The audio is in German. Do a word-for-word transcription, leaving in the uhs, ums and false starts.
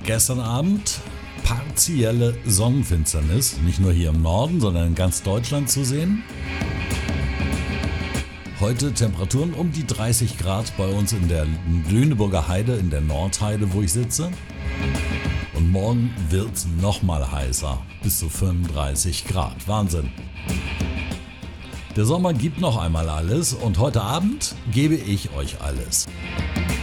Gestern Abend partielle Sonnenfinsternis, nicht nur hier im Norden, sondern in ganz Deutschland zu sehen. Heute Temperaturen um die dreißig Grad bei uns in der Lüneburger Heide, in der Nordheide, wo ich sitze. Und morgen wird es nochmal heißer, bis zu fünfunddreißig Grad. Wahnsinn. Der Sommer gibt noch einmal alles und heute Abend gebe ich euch alles.